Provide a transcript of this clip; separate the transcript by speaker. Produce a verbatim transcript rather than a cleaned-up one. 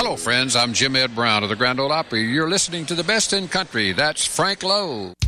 Speaker 1: Hello, friends. I'm Jim Ed Brown of the Grand Ole Opry. You're listening to the best in country. That's Frank Lowe.